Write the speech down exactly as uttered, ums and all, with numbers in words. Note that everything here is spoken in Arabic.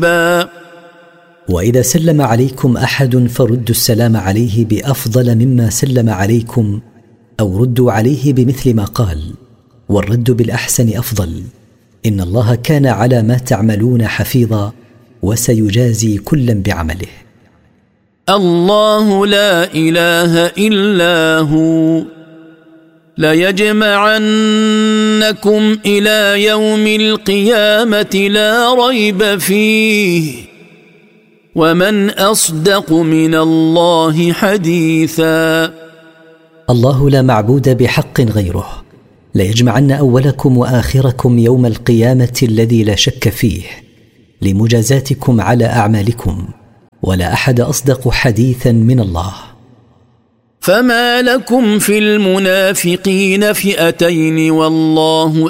وإذا سلم عليكم أحد فردوا السلام عليه بأفضل مما سلم عليكم أو ردوا عليه بمثل ما قال، والرد بالأحسن أفضل. إن الله كان على ما تعملون حفيظا وسيجازي كلا بعمله. الله لا إله إلا هو ليجمعنكم إلى يوم القيامة لا ريب فيه ومن أصدق من الله حديثا. الله لا معبود بحق غيره، ليجمعن أولكم وآخركم يوم القيامة الذي لا شك فيه لمجازاتكم على أعمالكم، ولا أحد أصدق حديثا من الله. فما لكم في المنافقين فئتين والله